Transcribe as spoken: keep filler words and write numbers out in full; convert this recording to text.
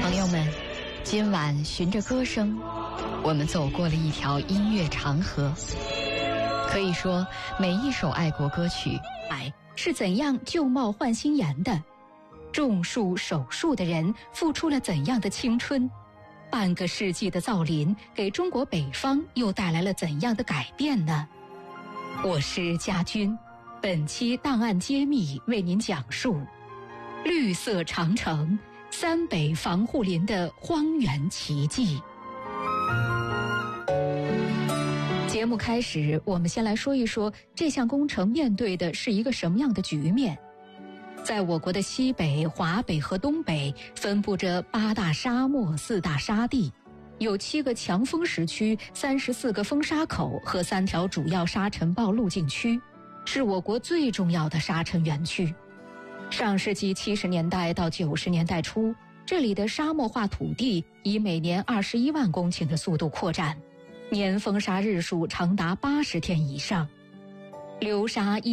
朋友们，今晚循着歌声，我们走过了一条音乐长河。可以说，每一首爱国歌曲， 哎，是怎样旧貌换新颜的？种树守树的人付出了怎样的青春？半个世纪的造林，给中国北方又带来了怎样的改变呢？我是家军，本期档案揭秘为您讲述绿色长城，三北防护林的荒原奇迹。节目开始，我们先来说一说这项工程面对的是一个什么样的局面。在我国的西北、华北和东北分布着八大沙漠、四大沙地，有七个强风时区、三十四个风沙口和三条主要沙尘暴路径区，是我国最重要的沙尘园区。上世纪七十年代到九十年代初，这里的沙漠化土地以每年二十一万公顷的速度扩展，年风沙日数长达八十天以上，流沙一